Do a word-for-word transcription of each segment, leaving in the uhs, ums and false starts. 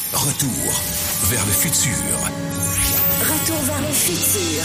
Retour vers le futur. Retour vers le futur.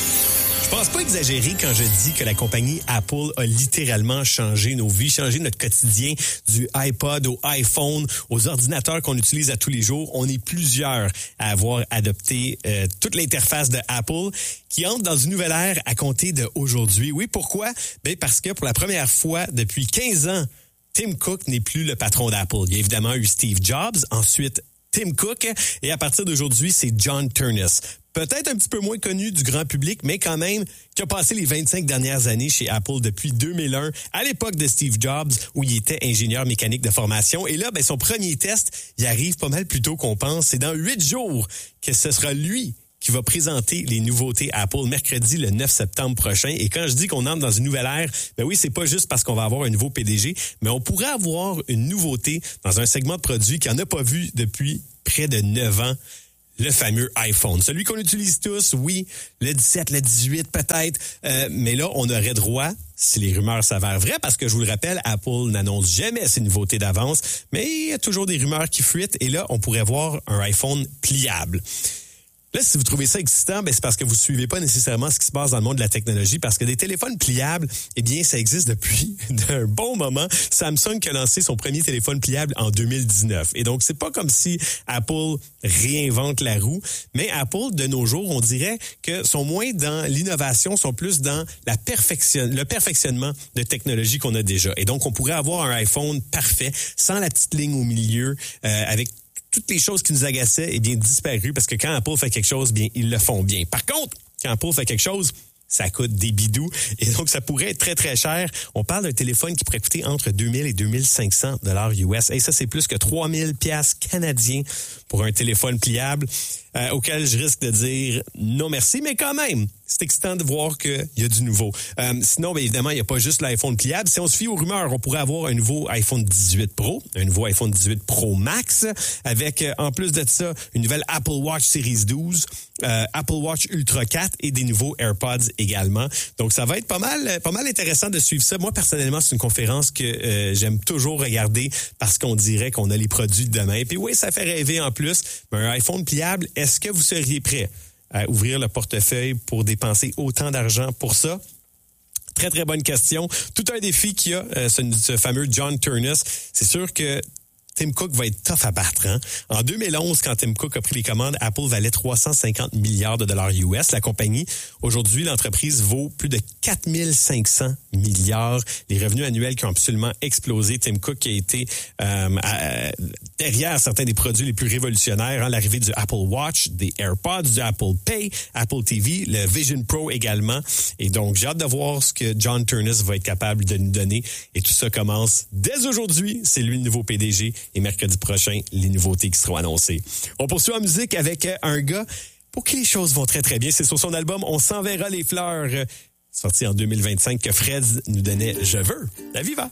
Je pense pas exagérer quand je dis que la compagnie Apple a littéralement changé nos vies, changé notre quotidien du iPod au iPhone, aux ordinateurs qu'on utilise à tous les jours. On est plusieurs à avoir adopté euh, toute l'interface de Apple qui entre dans une nouvelle ère à compter d'aujourd'hui. Oui, pourquoi? Ben parce que pour la première fois depuis quinze ans, Tim Cook n'est plus le patron d'Apple. Il y a évidemment eu Steve Jobs, ensuite Tim Cook, et à partir d'aujourd'hui, c'est John Ternus. Peut-être un petit peu moins connu du grand public, mais quand même, qui a passé les vingt-cinq dernières années chez Apple depuis deux mille un, à l'époque de Steve Jobs, où il était ingénieur mécanique de formation. Et là, ben, son premier test, il arrive pas mal plus tôt qu'on pense. C'est dans huit jours que ce sera lui qui va présenter les nouveautés Apple mercredi le neuf septembre prochain. Et quand je dis qu'on entre dans une nouvelle ère, ben oui, c'est pas juste parce qu'on va avoir un nouveau P D G, mais on pourrait avoir une nouveauté dans un segment de produits qu'on n'a pas vu depuis près de neuf ans. Le fameux iPhone. Celui qu'on utilise tous, oui, le dix-sept, le dix-huit peut-être, euh, mais là, on aurait droit, si les rumeurs s'avèrent vraies, parce que je vous le rappelle, Apple n'annonce jamais ses nouveautés d'avance, mais il y a toujours des rumeurs qui fuitent, et là, on pourrait voir un iPhone pliable. Là, si vous trouvez ça excitant, ben c'est parce que vous suivez pas nécessairement ce qui se passe dans le monde de la technologie, parce que des téléphones pliables, eh bien, ça existe depuis un bon moment. Samsung qui a lancé son premier téléphone pliable en deux mille dix-neuf. Et donc, c'est pas comme si Apple réinvente la roue, mais Apple, de nos jours, on dirait que sont moins dans l'innovation, sont plus dans la perfection, le perfectionnement de technologie qu'on a déjà. Et donc, on pourrait avoir un iPhone parfait, sans la petite ligne au milieu, euh, avec toutes les choses qui nous agaçaient, eh bien, disparues, parce que quand Apple fait quelque chose, bien, ils le font bien. Par contre, quand Apple fait quelque chose, ça coûte des bidous. Et donc, ça pourrait être très, très cher. On parle d'un téléphone qui pourrait coûter entre deux mille et deux mille cinq cents dollars U S. Et ça, c'est plus que trois mille piastres canadiens pour un téléphone pliable, euh, auquel je risque de dire non merci, mais quand même, c'est excitant de voir qu'il y a du nouveau. Euh, sinon, bien évidemment, il n'y a pas juste l'iPhone pliable. Si on se fie aux rumeurs, on pourrait avoir un nouveau iPhone dix-huit Pro, un nouveau iPhone dix-huit Pro Max, avec, euh, en plus de ça, une nouvelle Apple Watch Series douze, euh, Apple Watch Ultra quatre et des nouveaux AirPods également. Donc, ça va être pas mal, pas mal intéressant de suivre ça. Moi, personnellement, c'est une conférence que euh, j'aime toujours regarder parce qu'on dirait qu'on a les produits de demain. Puis oui, ça fait rêver en plus. Mais un iPhone pliable, est-ce que vous seriez prêt à ouvrir le portefeuille pour dépenser autant d'argent pour ça? Très, très bonne question. Tout un défi qu'il y a, euh, ce, ce fameux John Ternus. C'est sûr que Tim Cook va être tough à battre. Hein? En deux mille onze, quand Tim Cook a pris les commandes, Apple valait trois cent cinquante milliards de dollars U S. La compagnie, aujourd'hui, l'entreprise vaut plus de quatre mille cinq cents milliards. Les revenus annuels qui ont absolument explosé. Tim Cook qui a été euh, à, derrière certains des produits les plus révolutionnaires. Hein? L'arrivée du Apple Watch, des AirPods, du Apple Pay, Apple T V, le Vision Pro également. Et donc, j'ai hâte de voir ce que John Ternus va être capable de nous donner. Et tout ça commence dès aujourd'hui. C'est lui le nouveau P D G. Et mercredi prochain, les nouveautés qui seront annoncées. On poursuit en musique avec un gars pour qui les choses vont très, très bien. C'est sur son album « On s'enverra les fleurs », sorti en deux mille vingt-cinq, que Fred nous donnait « Je veux ». La Viva!